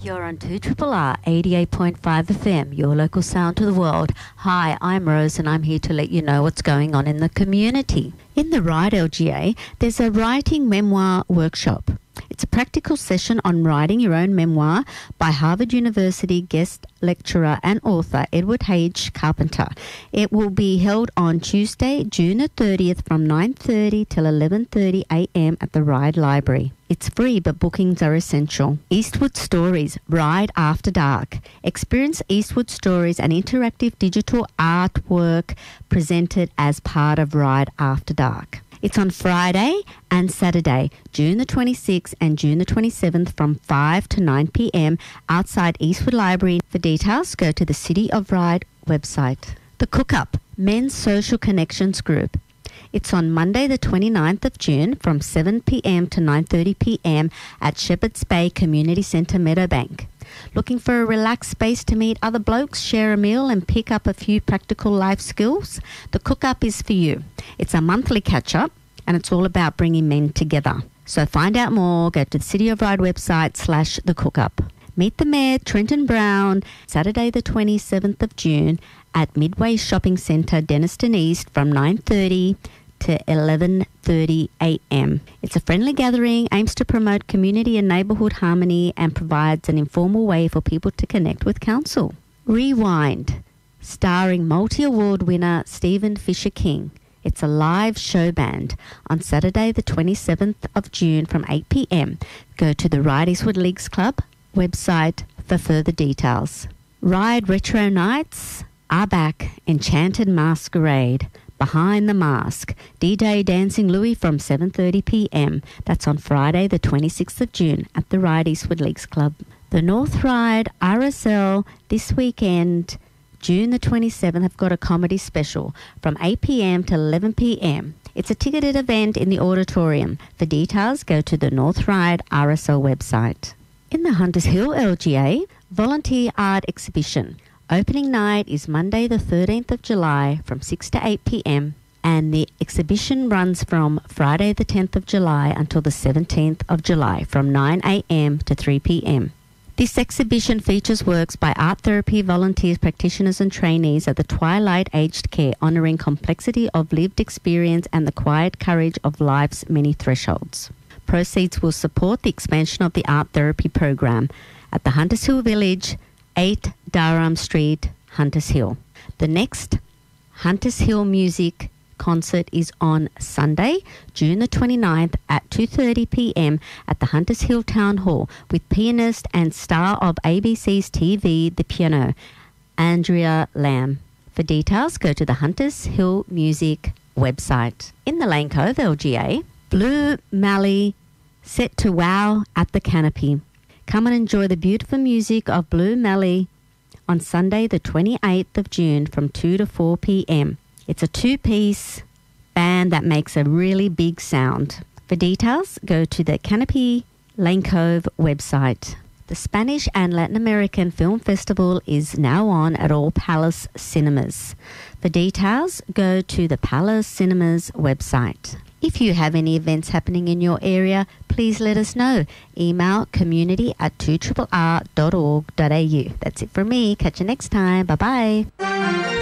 You're on 2RRR 88.5 FM, your local sound to the world. Hi, I'm Rose and I'm here to let you know what's going on in the community. In the Ride LGA, there's a writing memoir workshop. It's a practical session on writing your own memoir by Harvard University guest lecturer and author Edward H. Carpenter. It will be held on Tuesday, June the 30th from 9:30 till 11:30 a.m. at the Ride Library. It's free, but bookings are essential. Eastwood Stories, Ride After Dark. Experience Eastwood Stories, an interactive digital artwork presented as part of Ride After Dark. It's on Friday and Saturday, June the 26th and June the 27th from 5 to 9 p.m. outside Eastwood Library. For details, go to the City of Ride website. The Cook-Up, Men's Social Connections Group. It's on Monday the 29th of June from 7 p.m. to 9:30 p.m. at Shepherds Bay Community Centre, Meadowbank. Looking for a relaxed space to meet other blokes, share a meal and pick up a few practical life skills? The Cook-Up is for you. It's a monthly catch-up and it's all about bringing men together. So find out more, go to the City of Ride website /The Cook-Up. Meet the Mayor, Trenton Brown, Saturday the 27th of June at Midway Shopping Centre, Denniston East from 9:30 to 11:30 a.m. It's a friendly gathering, aims to promote community and neighbourhood harmony and provides an informal way for people to connect with council. Rewind, starring multi-award winner Stephen Fisher King. It's a live show band on Saturday the 27th of June from 8 p.m. Go to the Ride Eastwood Leagues Club website for further details. Ride Retro Nights are back. Enchanted Masquerade, Behind the Mask, D-Day Dancing Louie from 7:30 p.m. That's on Friday the 26th of June at the Ride Eastwood Leagues Club. The North Ride RSL this weekend, June the 27th, have got a comedy special from 8 p.m. to 11 p.m. It's a ticketed event in the auditorium. For details, go to the North Ride RSL website. In the Hunters Hill LGA, Volunteer Art Exhibition. Opening night is Monday the 13th of July from 6 to 8 p.m. and the exhibition runs from Friday the 10th of July until the 17th of July from 9 a.m. to 3 p.m. This exhibition features works by art therapy volunteers, practitioners and trainees at the Twilight Aged Care, honouring complexity of lived experience and the quiet courage of life's many thresholds. Proceeds will support the expansion of the art therapy program at the Hunters Hill Village, 8 Durham Street, Hunters Hill. The next Hunters Hill Music concert is on Sunday, June the 29th at 2:30 p.m. at the Hunters Hill Town Hall with pianist and star of ABC's TV The Piano, Andrea Lamb. For details, go to the Hunters Hill Music website. In the Lane Cove LGA, Blue Mallee set to wow at the Canopy. Come and enjoy the beautiful music of Blue Mallee on Sunday the 28th of June from 2 to 4 p.m. It's a two-piece band that makes a really big sound. For details, go to the Canopy Lane Cove website. The Spanish and Latin American Film Festival is now on at all Palace Cinemas. For details, go to the Palace Cinemas website. If you have any events happening in your area, please let us know. Email community@2rrr.org.au. That's it from me. Catch you next time. Bye-bye.